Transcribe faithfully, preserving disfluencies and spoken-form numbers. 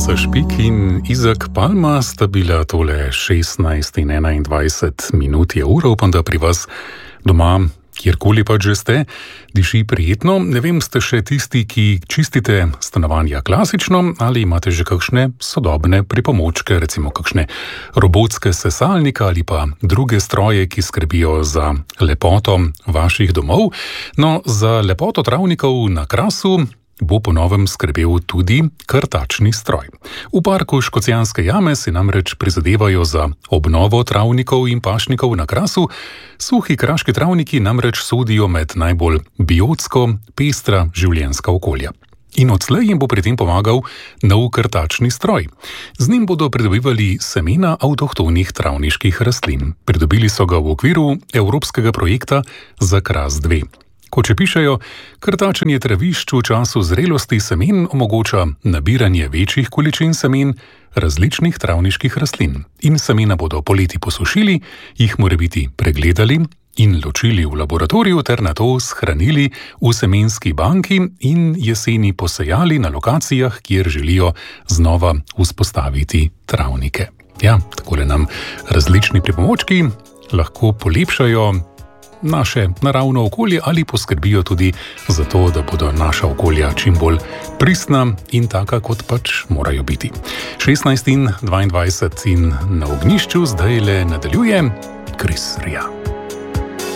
Janeza Špik in Izak Palma sta bila tole šestnajst in enaindvajset minut je ura. Upam, da pri vas doma, kjerkoli pa že ste, diši prijetno. Ne vem, ste še tisti, ki čistite stanovanja klasično ali imate že kakšne sodobne pripomočke, recimo kakšne robotske sesalnike ali pa druge stroje, ki skrbijo za lepoto vaših domov. No, za lepoto travnikov na Krasu bo po novem skrbel tudi krtačni stroj. V parku Škocjanske jame si namreč prizadevajo za obnovo travnikov in pašnikov na Krasu. Suhi kraški travniki namreč sodijo med najbolj biotsko pestra življenjska okolja. In odslej jim bo pri tem pomagal nov krtačni stroj. Z njim bodo pridobivali semena avtohtonih travniških rastlin. Pridobili so ga v okviru evropskega projekta za Kras dva. Kot še pišejo, krtačenje travišč v času zrelosti semen omogoča nabiranje večjih količin semen različnih travniških rastlin. In semena bodo poleti posušili, jih morebiti pregledali in ločili v laboratoriju ter nato shranili v semenski banki in jeseni posejali na lokacijah, kjer želijo znova vzpostaviti travnike. Ja, takole nam različni pripomočki lahko polepšajo naše naravno okolje ali poskrbijo tudi za to, da bodo naša okolja čim bolj pristna in taka, kot pač morajo biti. šestnajst in dvaindvajset in na ognjišču zdaj le nadaljuje Kris Rja.